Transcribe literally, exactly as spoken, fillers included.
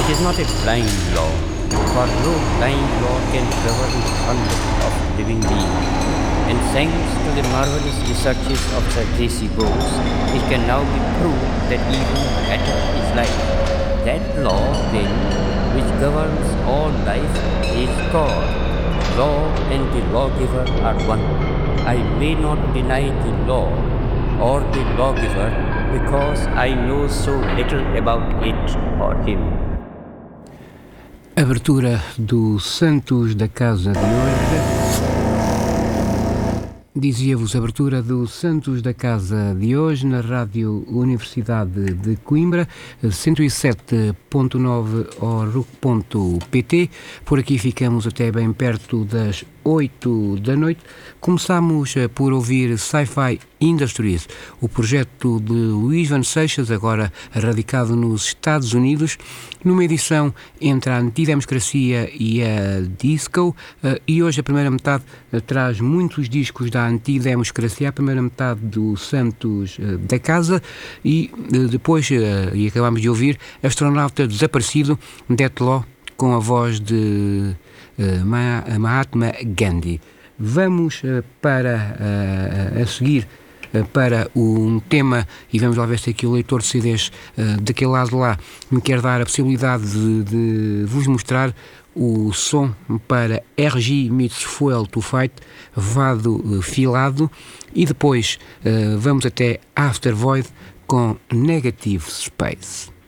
is not a blind law, for no blind law can govern the conduct of living beings. And thanks to the marvelous researches of Sir J C Bose, it can now be proved that even matter is life. That law, then, which governs all life is God. Law and the lawgiver are one. I may not deny the law or the lawgiver because I know so little about it or him. Abertura do Santos da Casa de hoje. Dizia-vos abertura do Santos da Casa de hoje na Rádio Universidade de Coimbra, cento e sete ponto nove ou R U C ponto P T. Por aqui ficamos até bem perto das oito da noite. Começámos por ouvir Sci-Fi Industries, o projeto de Luís Van Seixas, agora radicado nos Estados Unidos, numa edição entre a antidemocracia e a disco, e hoje a primeira metade traz muitos discos da antidemocracia, a primeira metade do Santos da Casa, e depois, e acabámos de ouvir, Astronauta Desaparecido, Death Law, com a voz de uh, Mahatma Gandhi. Vamos uh, para uh, a seguir uh, para um tema, e vamos lá ver se aqui o leitor de C Ds uh, daquele lado lá me quer dar a possibilidade de, de vos mostrar o som para R G Meets Fuel to Fight, Vado uh, Filado, e depois uh, vamos até After Void com Negative Space.